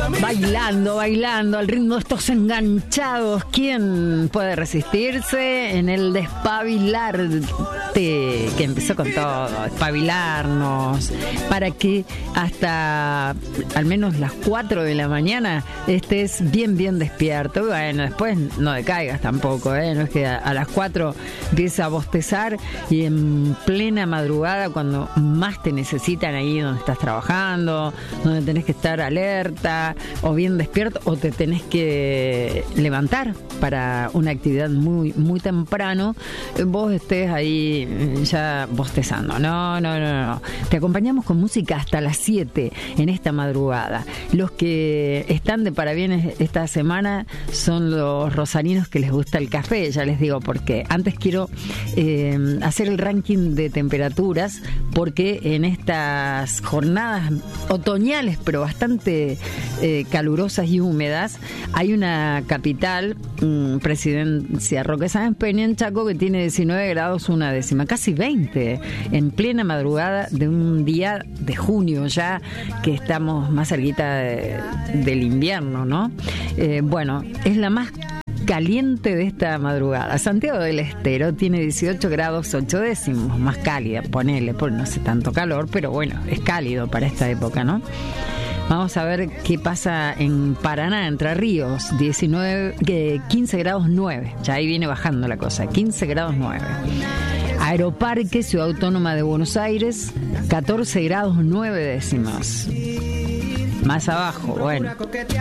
Bailando al ritmo de estos enganchados. ¿Quién puede resistirse en el despabilarte que empezó con todo? Despabilarnos para que hasta al menos las 4 de la mañana estés bien despierto. Bueno, después no decaigas tampoco, no es que a las 4 empieces a bostezar y en plena madrugada, cuando más te necesitan, ahí donde estás trabajando, donde tenés que estar alerta o bien despierto, o te tenés que levantar para una actividad muy temprano, vos estés ahí ya bostezando. No. Te acompañamos con música hasta las 7 en esta madrugada. Los que están de parabienes esta semana son los rosarinos que les gusta el café, ya les digo por qué. Antes quiero hacer el ranking de temperaturas, porque en estas jornadas otoñales, pero bastante calurosas y húmedas, hay una capital, Presidencia Roque Sáenz Peña, en Chaco, que tiene 19 grados una décima, casi 20, en plena madrugada de un día de junio, ya que estamos más cerquita del invierno, ¿no? Bueno, es la más caliente de esta madrugada. Santiago del Estero tiene 18 grados 8 décimos, más cálida, ponele, porque no hace tanto calor, pero bueno, es cálido para esta época, ¿no? Vamos a ver qué pasa en Paraná, Entre Ríos, 15 grados 9, ya ahí viene bajando la cosa, 15 grados 9. Aeroparque, Ciudad Autónoma de Buenos Aires, 14 grados 9 décimas. Más abajo, bueno,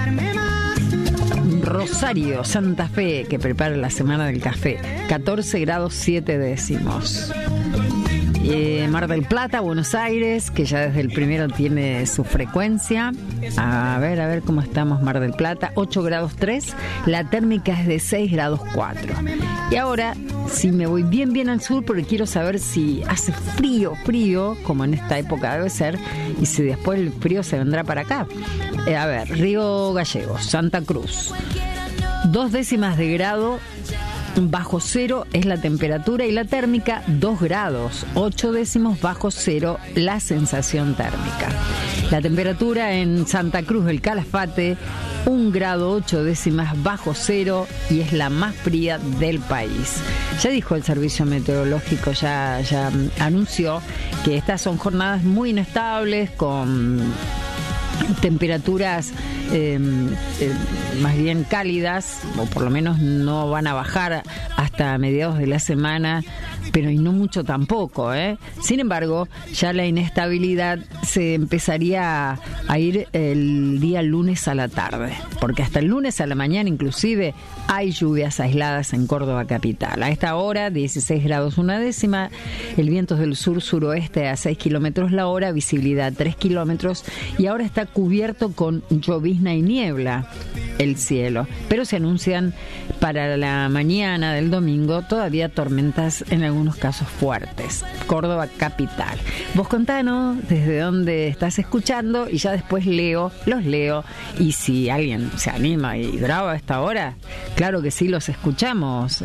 Rosario, Santa Fe, que prepara la Semana del Café, 14 grados 7 décimos. Mar del Plata, Buenos Aires, que ya desde el primero tiene su frecuencia. A ver cómo estamos. Mar del Plata, 8 grados 3, la térmica es de 6 grados 4. Y ahora, si me voy bien al sur, porque quiero saber si hace frío, como en esta época debe ser, y si después el frío se vendrá para acá. Río Gallegos, Santa Cruz, 2 décimas de grado bajo cero es la temperatura, y la térmica 2 grados 8 décimos bajo cero la sensación térmica. La temperatura en Santa Cruz del Calafate, 1 grado 8 décimas bajo cero, y es la más fría del país. Ya dijo el servicio meteorológico, ya anunció que estas son jornadas muy inestables, con temperaturas más bien cálidas, o por lo menos no van a bajar hasta mediados de la semana, pero y no mucho tampoco, Sin embargo, ya la inestabilidad se empezaría a ir el día lunes a la tarde, porque hasta el lunes a la mañana inclusive hay lluvias aisladas en Córdoba capital. A esta hora, 16 grados una décima, el viento es del sur-suroeste a 6 kilómetros la hora, visibilidad 3 kilómetros, y ahora está cubierto con llovizna y niebla el cielo, pero se anuncian para la mañana del domingo todavía tormentas, en algunos casos fuertes. Córdoba capital. Vos contanos desde dónde estás escuchando, y ya después los leo, y si alguien se anima y graba a esta hora, claro que sí, los escuchamos,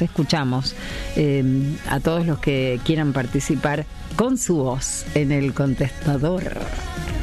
a todos los que quieran participar con su voz en el contestador.